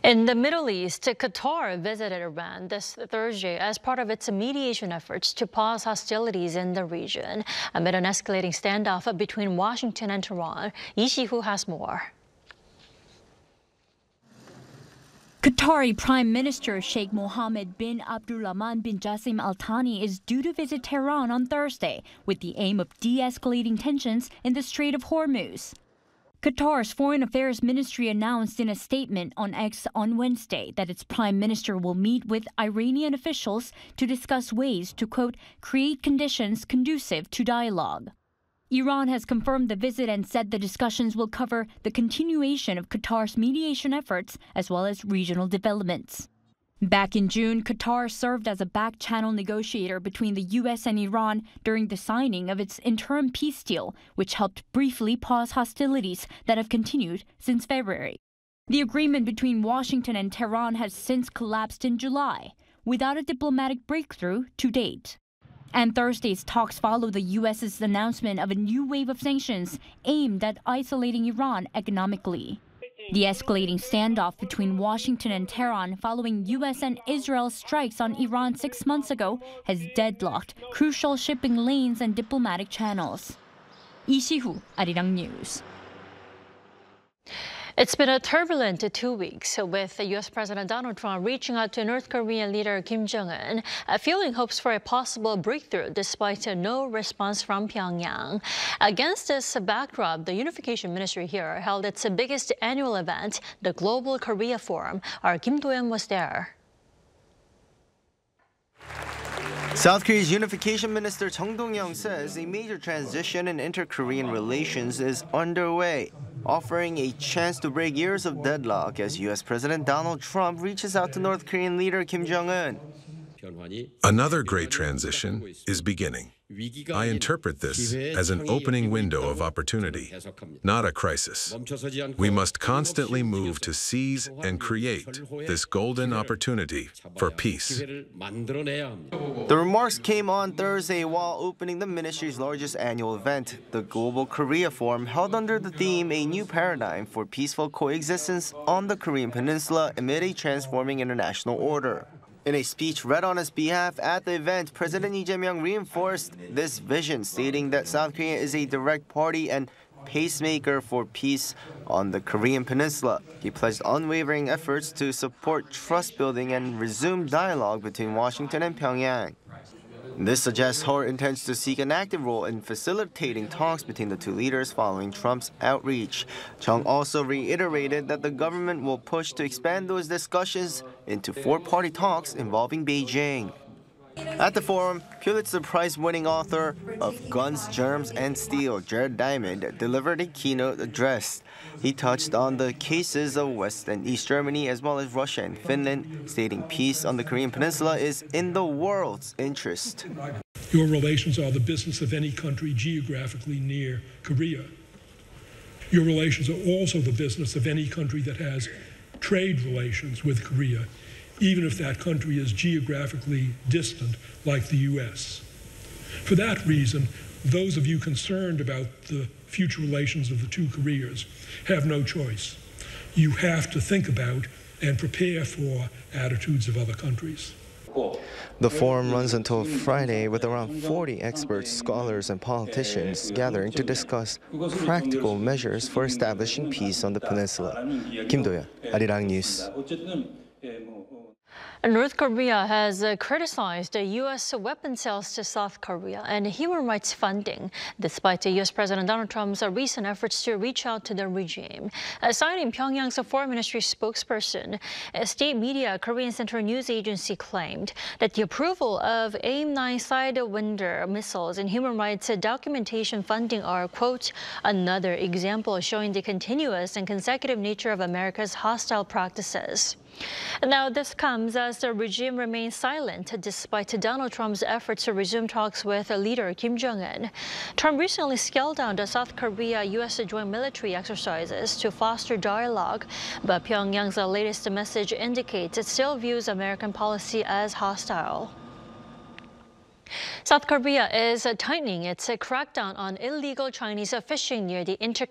In the Middle East, Qatar visited Iran this Thursday as part of its mediation efforts to pause hostilities in the region amid an escalating standoff between Washington and Tehran. Lee Si-hoo has more. Qatari Prime Minister Sheikh Mohammed bin Abdulrahman bin Jassim Al Thani is due to visit Tehran on Thursday with the aim of de-escalating tensions in the Strait of Hormuz. Qatar's Foreign Affairs Ministry announced in a statement on X on Wednesday that its prime minister will meet with Iranian officials to discuss ways to, quote, create conditions conducive to dialogue. Iran has confirmed the visit and said the discussions will cover the continuation of Qatar's mediation efforts as well as regional developments. Back in June, Qatar served as a back-channel negotiator between the U.S. and Iran during the signing of its interim peace deal, which helped briefly pause hostilities that have continued since February. The agreement between Washington and Tehran has since collapsed in July, without a diplomatic breakthrough to date. And Thursday's talks follow the U.S.'s announcement of a new wave of sanctions aimed at isolating Iran economically. The escalating standoff between Washington and Tehran following U.S. and Israel strikes on Iran 6 months ago has deadlocked crucial shipping lanes and diplomatic channels. Lee Si-hoo, Arirang News. It's been a turbulent 2 weeks, with U.S. President Donald Trump reaching out to North Korean leader Kim Jong-un, fueling hopes for a possible breakthrough despite no response from Pyongyang. Against this backdrop, the Unification Ministry here held its biggest annual event, the Global Korea Forum. Our Kim Do-yeon was there. South Korea's Unification Minister Chung Dong-young says a major transition in inter-Korean relations is underway, offering a chance to break years of deadlock as U.S. President Donald Trump reaches out to North Korean leader Kim Jong-un. Another great transition is beginning. I interpret this as an opening window of opportunity, not a crisis. We must constantly move to seize and create this golden opportunity for peace. The remarks came on Thursday while opening the ministry's largest annual event, the Global Korea Forum, held under the theme A New Paradigm for Peaceful Coexistence on the Korean Peninsula amid a transforming international order. In a speech read on his behalf at the event, President Lee Jae-myung reinforced this vision, stating that South Korea is a direct party and pacemaker for peace on the Korean Peninsula. He pledged unwavering efforts to support trust building and resume dialogue between Washington and Pyongyang. This suggests Seoul intends to seek an active role in facilitating talks between the two leaders following Trump's outreach. Chung also reiterated that the government will push to expand those discussions into four-party talks involving Beijing. At the forum, Pulitzer Prize-winning author of Guns, Germs, and Steel, Jared Diamond, delivered a keynote address. He touched on the cases of West and East Germany as well as Russia and Finland, stating peace on the Korean Peninsula is in the world's interest. Your relations are the business of any country geographically near Korea. Your relations are also the business of any country that has trade relations with Korea, even if that country is geographically distant, like the U.S. For that reason, those of you concerned about the future relations of the two Koreas have no choice. You have to think about and prepare for attitudes of other countries. The forum runs until Friday with around 40 experts, scholars, and politicians gathering to discuss practical measures for establishing peace on the peninsula. Kim Do-yeon, Arirang News. North Korea has criticized U.S. weapon sales to South Korea and human rights funding, despite U.S. President Donald Trump's recent efforts to reach out to the regime. Citing Pyongyang's foreign ministry spokesperson, state media Korean Central News Agency claimed that the approval of AIM-9 Sidewinder missiles and human rights documentation funding are, quote, another example showing the continuous and consecutive nature of America's hostile practices. Now, this comes as the regime remains silent despite Donald Trump's efforts to resume talks with leader Kim Jong-un. Trump recently scaled down the South Korea-U.S. joint military exercises to foster dialogue, but Pyongyang's latest message indicates it still views American policy as hostile. South Korea is tightening its crackdown on illegal Chinese fishing near the